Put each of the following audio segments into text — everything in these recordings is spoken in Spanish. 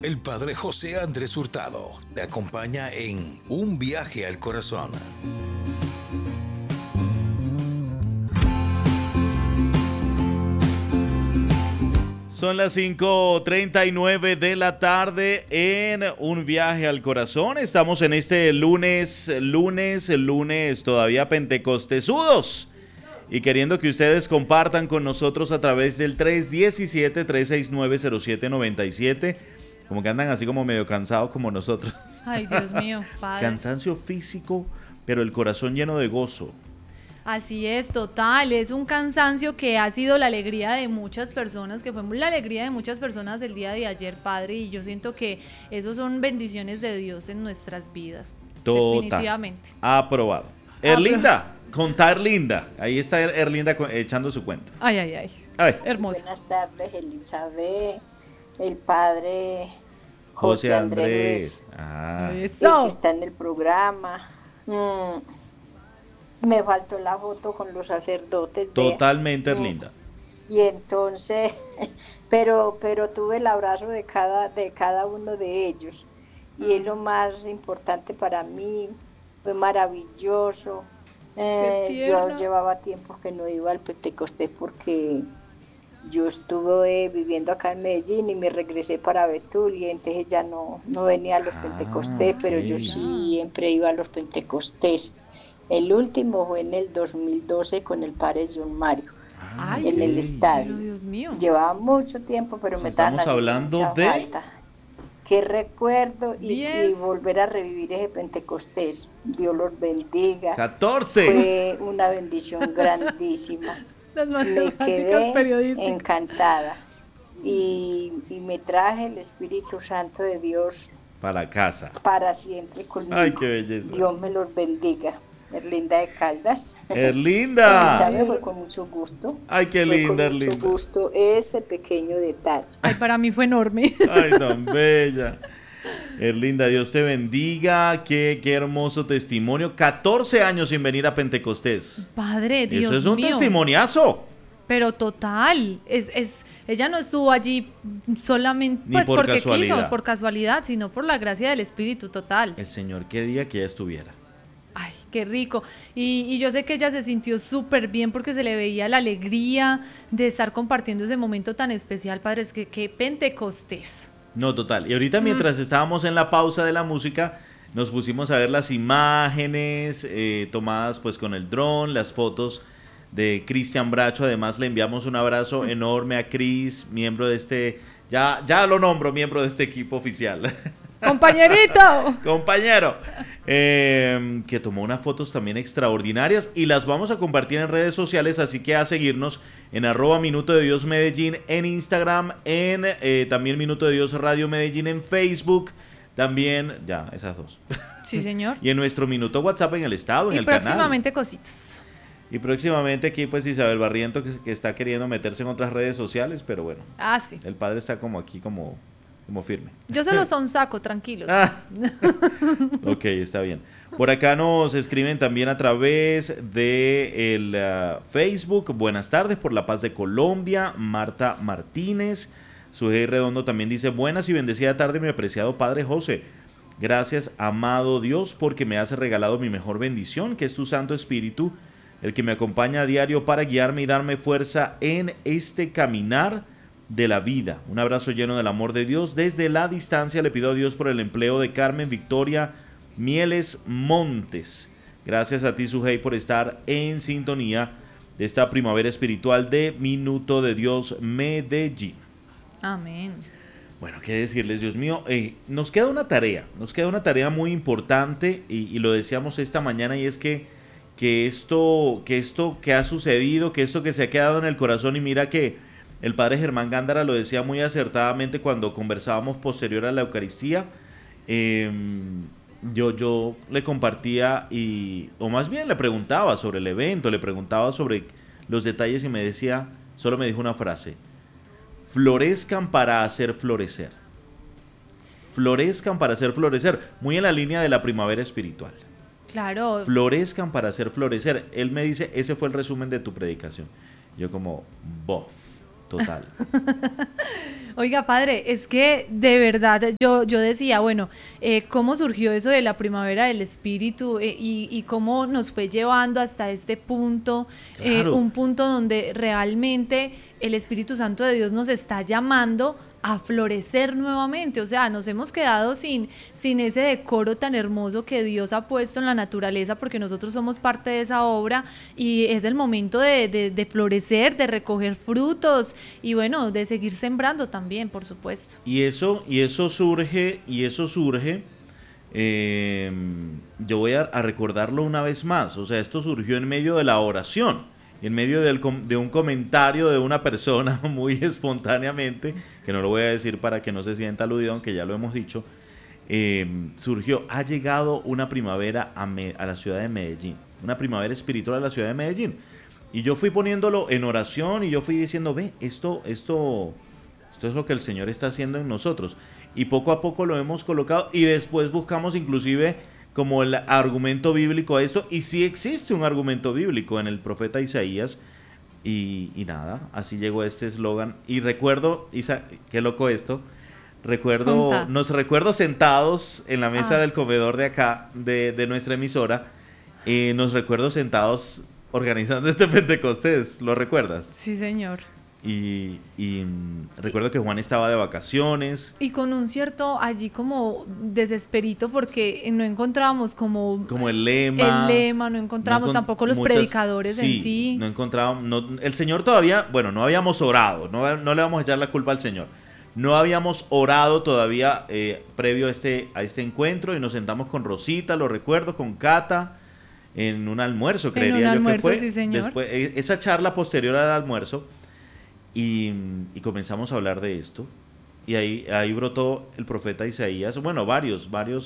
El Padre José Andrés Hurtado te acompaña en Un Viaje al Corazón. Son las 5:39 de la tarde en Un Viaje al Corazón. Estamos en este lunes todavía pentecostesudos. Y queriendo que ustedes compartan con nosotros a través del 317-369-0797. Como que andan así como medio cansados como nosotros. Ay, Dios mío, padre. Cansancio físico, pero el corazón lleno de gozo. Así es, total, es un cansancio que ha sido la alegría de muchas personas, que fue la alegría de muchas personas el día de ayer, padre, y yo siento que eso son bendiciones de Dios en nuestras vidas. Total. Definitivamente. Aprobado. Erlinda, contá Erlinda. Ahí está Erlinda echando su cuento. Ay, Ay. hermoso. Buenas tardes, Elizabeth, el padre José Andrés. Ah. el Eso. que está en el programa. Me faltó la foto con los sacerdotes. Totalmente Erlinda. Y entonces, pero tuve el abrazo de cada uno de ellos. Y es lo más importante para mí. Fue maravilloso. Yo llevaba tiempo que no iba al Pentecostés porque yo estuve viviendo acá en Medellín y me regresé para Betulia, entonces ya no venía a los Pentecostés, pero yo siempre iba a los Pentecostés. El último fue en el 2012 con el padre John Mario, en el estadio. Pero Dios mío. Llevaba mucho tiempo, pero me estaban haciendo mucha falta. Qué recuerdo y volver a revivir ese Pentecostés. Dios los bendiga. 14. Fue una bendición grandísima. Me quedé encantada y me traje el Espíritu Santo de Dios para casa, para siempre conmigo. Ay, qué belleza. Dios me los bendiga. Erlinda de Caldas. Erlinda. ¿Sabe? Fue con mucho gusto. Ay, qué linda, Erlinda. Con mucho gusto ese pequeño detalle. Ay, para mí fue enorme. Ay, tan bella. Erlinda, Dios te bendiga, qué hermoso testimonio. 14 años sin venir a Pentecostés. Padre, Dios mío. Eso es un testimoniazo. Pero total, ella no estuvo allí solamente pues porque quiso, por casualidad, sino por la gracia del Espíritu, total. El Señor quería que ella estuviera. Ay, qué rico. Y yo sé que ella se sintió súper bien porque se le veía la alegría de estar compartiendo ese momento tan especial, padre. Es que Pentecostés. No, total. Y ahorita mientras estábamos en la pausa de la música, nos pusimos a ver las imágenes tomadas pues con el dron, las fotos de Cristian Bracho. Además le enviamos un abrazo enorme a Cris, miembro de este, ya lo nombro miembro de este equipo oficial. ¡Compañerito! Compañero. Que tomó unas fotos también extraordinarias y las vamos a compartir en redes sociales, así que a seguirnos en @Minuto de Dios Medellín en Instagram, en también Minuto de Dios Radio Medellín en Facebook, también, ya, esas dos. Sí, señor. Y en nuestro Minuto WhatsApp en el estado, en el canal. Y próximamente cositas. Y próximamente aquí pues Isabel Barriento que está queriendo meterse en otras redes sociales, pero bueno. Sí. El padre está como aquí como firme. Yo se los sonsaco, tranquilos. Ok, está bien. Por acá nos escriben también a través de el Facebook. Buenas tardes, por la paz de Colombia. Marta Martínez. Sujei Redondo también dice: buenas y bendecida tarde, mi apreciado padre José. Gracias, amado Dios, porque me has regalado mi mejor bendición, que es tu Santo Espíritu, el que me acompaña a diario para guiarme y darme fuerza en este caminar de la vida. Un abrazo lleno del amor de Dios. Desde la distancia le pido a Dios por el empleo de Carmen Victoria Mieles Montes. Gracias a ti, Sujei, por estar en sintonía de esta primavera espiritual de Minuto de Dios Medellín. Amén. Bueno, qué decirles, Dios mío, nos queda una tarea muy importante y lo decíamos esta mañana, y es que esto que ha sucedido, que esto que se ha quedado en el corazón, y mira que el padre Germán Gándara lo decía muy acertadamente cuando conversábamos posterior a la Eucaristía. Yo le compartía o más bien le preguntaba sobre el evento, le preguntaba sobre los detalles y solo me dijo una frase: florezcan para hacer florecer. Florezcan para hacer florecer, muy en la línea de la primavera espiritual. Claro. Florezcan para hacer florecer. Él me dice, ese fue el resumen de tu predicación. Yo como, bof. Total. Oiga, padre, es que de verdad yo decía, bueno, cómo surgió eso de la primavera del espíritu y cómo nos fue llevando hasta este punto, Claro. un punto donde realmente el Espíritu Santo de Dios nos está llamando a florecer nuevamente. O sea, nos hemos quedado sin ese decoro tan hermoso que Dios ha puesto en la naturaleza, porque nosotros somos parte de esa obra y es el momento de florecer, de recoger frutos y bueno, de seguir sembrando también, por supuesto. Y eso surge, yo voy a recordarlo una vez más, o sea, esto surgió en medio de la oración, en medio de un comentario de una persona muy espontáneamente, que no lo voy a decir para que no se sienta aludido, aunque ya lo hemos dicho, surgió, ha llegado una primavera a la ciudad de Medellín, una primavera espiritual a la ciudad de Medellín, y yo fui poniéndolo en oración y yo fui diciendo, ve, esto es lo que el Señor está haciendo en nosotros. Y poco a poco lo hemos colocado y después buscamos inclusive como el argumento bíblico a esto. Y sí existe un argumento bíblico en el profeta Isaías. Y nada, así llegó este eslogan. Y recuerdo, Isa, qué loco esto. Conta. Nos recuerdo sentados en la mesa Ah. del comedor de acá, de nuestra emisora. Nos recuerdo sentados organizando este Pentecostés. ¿Lo recuerdas? Sí, señor. Recuerdo que Juan estaba de vacaciones, Y con un cierto allí como desesperito porque no encontrábamos como como el lema. no encontrábamos no encon- tampoco los muchas- predicadores en sí. No encontrábamos, el Señor todavía, bueno, no habíamos orado, no le vamos a echar la culpa al Señor. No habíamos orado todavía previo a este encuentro y nos sentamos con Rosita, lo recuerdo, con Cata, en un almuerzo, creería un yo almuerzo, que fue. sí, señor. Después, esa charla posterior al almuerzo. Y comenzamos a hablar de esto. Y ahí brotó el profeta Isaías. Bueno, varios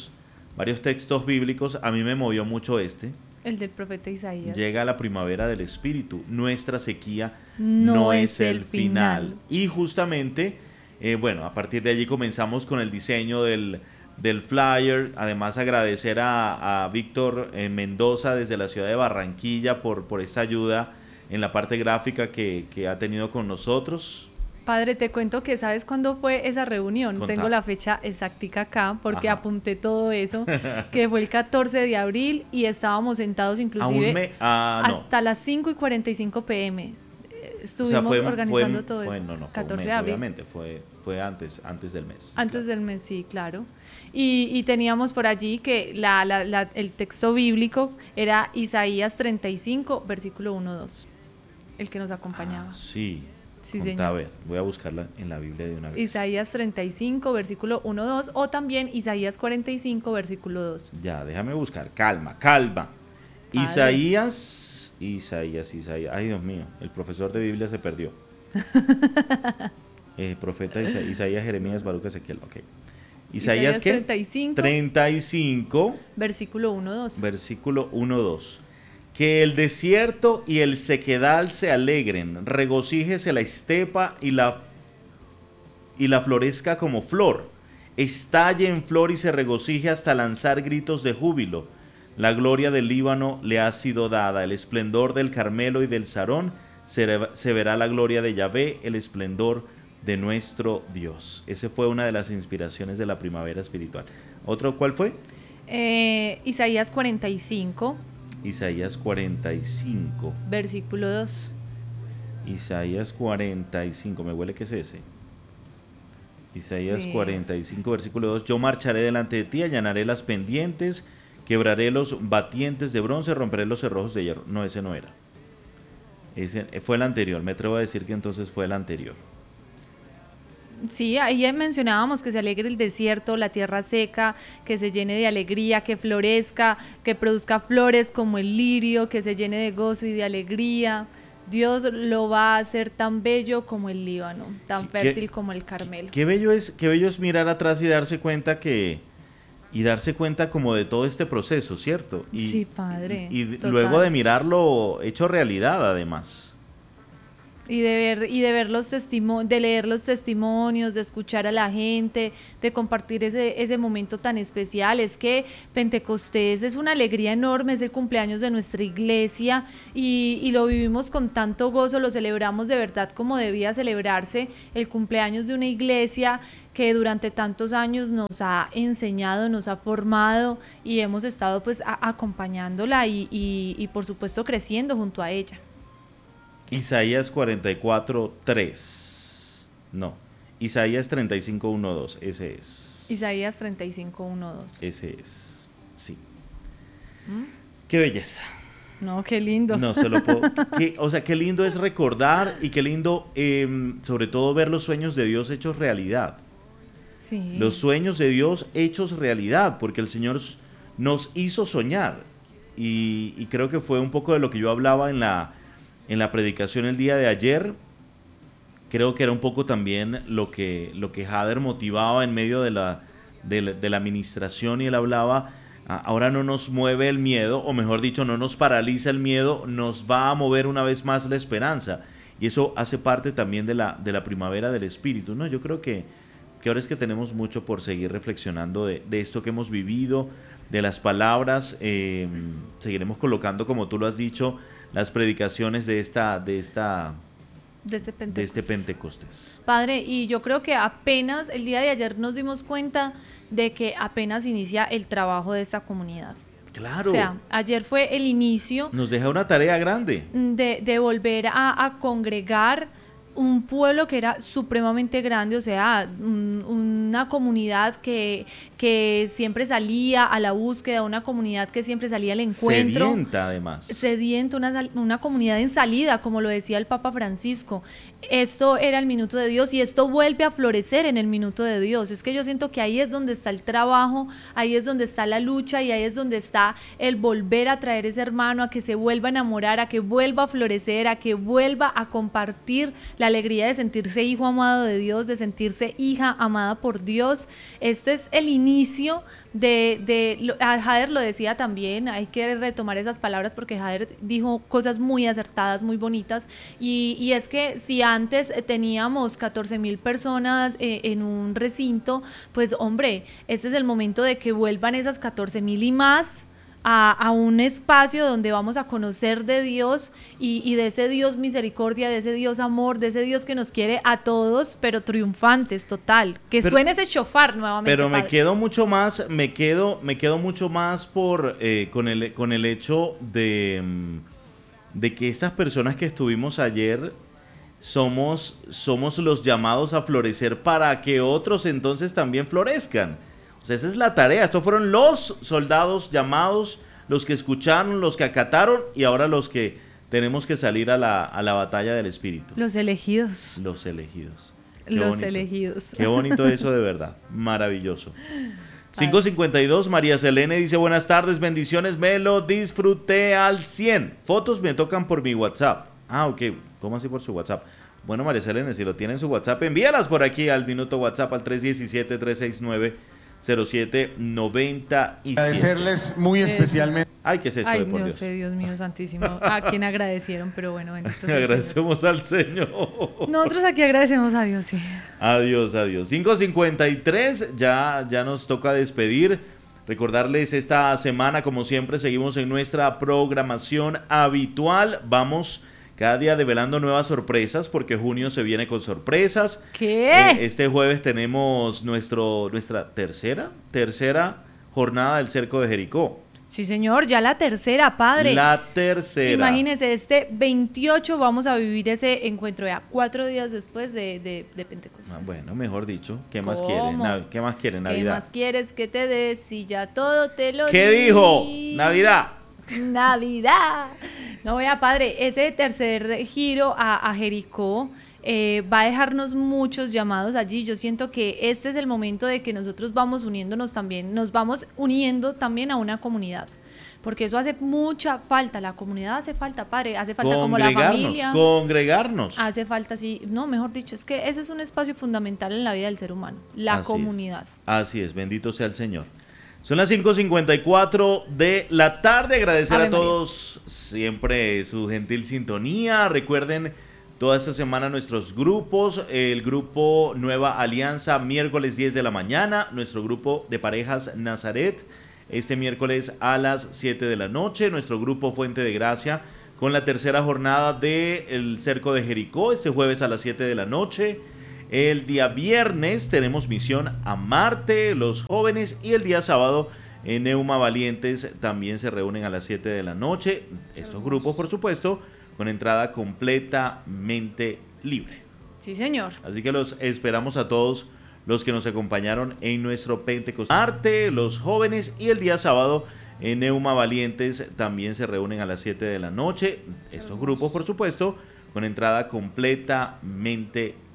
textos bíblicos. A mí me movió mucho este. El del profeta Isaías. Llega la primavera del Espíritu. Nuestra sequía No no es es el el final. final. Y justamente, bueno, a partir de allí comenzamos con el diseño del flyer. Además, agradecer a Víctor Mendoza desde la ciudad de Barranquilla por esta ayuda en la parte gráfica que ha tenido con nosotros. Padre, te cuento que ¿sabes cuándo fue esa reunión? Contá. Tengo la fecha exactica acá porque Ajá. apunté todo eso, que fue el 14 de abril y estábamos sentados inclusive No. hasta las 5:45 p.m. Estuvimos O sea, organizando todo fue, eso. no, fue un 14 mes, de abril. obviamente, fue antes del mes. Antes del mes, sí, claro. Y teníamos por allí que el texto bíblico era Isaías 35, versículo 1-2, el que nos acompañaba. Sí. Sí, Contá, señor. a ver, voy a buscarla en la Biblia de una vez. Isaías 35, versículo 1-2, o también Isaías 45, versículo 2. Ya, déjame buscar. Calma. Padre. Isaías. Ay, Dios mío, el profesor de Biblia se perdió. Profeta Isaías, Jeremías, Baruch, Ezequiel. Ok. Isaías, ¿qué? 35, 35, versículo 1-2. versículo 1-2. Que el desierto y el sequedal se alegren, regocíjese la estepa y la florezca como flor, estalle en flor y se regocije hasta lanzar gritos de júbilo. La gloria del Líbano le ha sido dada, el esplendor del Carmelo y del Sarón, se verá la gloria de Yahvé, el esplendor de nuestro Dios. Esa fue una de las inspiraciones de la primavera espiritual. ¿Otro cuál fue? Isaías 45, Isaías 45. versículo 2. Isaías 45, me huele que es ese. Isaías Sí. 45, versículo 2. Yo marcharé delante de ti, allanaré las pendientes, quebraré los batientes de bronce, romperé los cerrojos de hierro. No, ese no era. Ese fue el anterior. Me atrevo a decir que entonces fue el anterior. Sí, ahí mencionábamos que se alegre el desierto, la tierra seca, que se llene de alegría, que florezca, que produzca flores como el lirio, que se llene de gozo y de alegría. Dios lo va a hacer tan bello como el Líbano, tan ¿Qué- fértil como el Carmelo. Qué bello es mirar atrás y darse cuenta como de todo este proceso, ¿cierto? Sí, padre, Y total. luego de mirarlo hecho realidad, además. y de ver de leer los testimonios, de escuchar a la gente, de compartir ese momento tan especial. Es que Pentecostés es una alegría enorme, es el cumpleaños de nuestra iglesia y lo vivimos con tanto gozo, lo celebramos de verdad como debía celebrarse el cumpleaños de una iglesia que durante tantos años nos ha enseñado, nos ha formado y hemos estado pues acompañándola y por supuesto creciendo junto a ella. Isaías 44:3. No, Isaías 35:1-2. Ese es. Isaías 35:1-2. Ese es. Sí. Qué belleza. No, qué lindo. No se lo puedo. O sea, qué lindo es recordar y qué lindo, sobre todo, ver los sueños de Dios hechos realidad. Sí. Los sueños de Dios hechos realidad, porque el Señor nos hizo soñar. Y creo que fue un poco de lo que yo hablaba en la predicación el día de ayer. Creo que era un poco también lo que Hader motivaba en medio de la administración, y él hablaba, ahora no nos mueve el miedo, o mejor dicho, no nos paraliza el miedo, nos va a mover una vez más la esperanza. Y eso hace parte también de la primavera del Espíritu, ¿no? Yo creo que ahora es que tenemos mucho por seguir reflexionando de esto que hemos vivido, de las palabras. Seguiremos colocando, como tú lo has dicho, las predicaciones de este Pentecostés. Padre, y yo creo que apenas el día de ayer nos dimos cuenta de que apenas inicia el trabajo de esta comunidad. Claro. O sea, ayer fue el inicio. Nos deja una tarea grande. De volver a congregar un pueblo que era supremamente grande, o sea, una comunidad que siempre salía a la búsqueda, una comunidad que siempre salía al encuentro. Sedienta, además. Sedienta, una comunidad en salida, como lo decía el Papa Francisco. Esto era el minuto de Dios y esto vuelve a florecer en el minuto de Dios. Es que yo siento que ahí es donde está el trabajo, ahí es donde está la lucha y ahí es donde está el volver a traer ese hermano, a que se vuelva a enamorar, a que vuelva a florecer, a que vuelva a compartir la alegría de sentirse hijo amado de Dios, de sentirse hija amada por Dios. Esto es el inicio Hader lo decía también, hay que retomar esas palabras porque Hader dijo cosas muy acertadas, muy bonitas, y es que si antes teníamos 14,000 personas en un recinto, pues hombre, este es el momento de que vuelvan esas 14,000 y más a un espacio donde vamos a conocer de Dios y de ese Dios misericordia, de ese Dios amor, de ese Dios que nos quiere a todos, pero triunfantes, total. Suene ese shofar nuevamente. Pero padre. me quedo mucho más con el hecho de que estas personas que estuvimos ayer somos los llamados a florecer para que otros entonces también florezcan. O sea, esa es la tarea. Estos fueron los soldados llamados, los que escucharon, los que acataron, y ahora los que tenemos que salir a la batalla del Espíritu. Los elegidos. Los elegidos. Los elegidos. Qué bonito eso, de verdad. Maravilloso. 5:52, María Selene dice: buenas tardes, bendiciones, me lo disfruté al 100. Fotos me tocan por mi WhatsApp. Ah, ok. ¿Cómo así por su WhatsApp? Bueno, María Selene, si lo tiene en su WhatsApp, envíalas por aquí al minuto WhatsApp al 317-369-0797. Agradecerles muy especialmente. Ay, ¿qué es esto? Ay, por no Dios? sé, Dios mío santísimo. ¿A quién agradecieron? Pero bueno, bendito sea el Señor. Agradecemos al Señor. Nosotros aquí agradecemos a Dios, sí. Adiós, adiós. 5:53, ya nos toca despedir. Recordarles, esta semana, como siempre, seguimos en nuestra programación habitual. Vamos cada día develando nuevas sorpresas, porque junio se viene con sorpresas. ¿Qué? Este jueves tenemos nuestra tercera jornada del Cerco de Jericó. Sí, señor, ya la tercera, padre. La tercera. Imagínese, este 28 vamos a vivir ese encuentro ya 4 días después de Pentecostés. Bueno, mejor dicho, ¿qué más ¿Cómo? quieren? ¿Qué más quieren? Navidad. ¿Qué más quieres que te des si ya todo te lo ¿Qué di? dijo? Navidad. Navidad. No, vea, padre, ese tercer giro a Jericó va a dejarnos muchos llamados allí. Yo siento que este es el momento de que nosotros vamos uniéndonos también, nos vamos uniendo también a una comunidad, porque eso hace mucha falta. La comunidad hace falta, padre, hace falta como la familia. Congregarnos. Hace falta, sí, no, mejor dicho, es que ese es un espacio fundamental en la vida del ser humano, la Así comunidad. Así es, bendito sea el Señor. Son las 5:54 de la tarde. Agradecer Ave a todos siempre su gentil sintonía. Recuerden Toda esta semana nuestros grupos, el grupo Nueva Alianza, miércoles 10 de la mañana, nuestro grupo de parejas Nazaret, este miércoles a las 7 de la noche, nuestro grupo Fuente de Gracia, con la tercera jornada del Cerco de Jericó, este jueves a las 7 de la noche. El día viernes tenemos Misión a Marte, los jóvenes, y el día sábado en Neuma Valientes también se reúnen a las 7 de la noche. Estos grupos, por supuesto, con entrada completamente libre. Sí, señor. Así que los esperamos a todos los que nos acompañaron en nuestro Pentecostal Marte, los jóvenes, y el día sábado en Neuma Valientes también se reúnen a las 7 de la noche. Estos grupos, por supuesto, con entrada completamente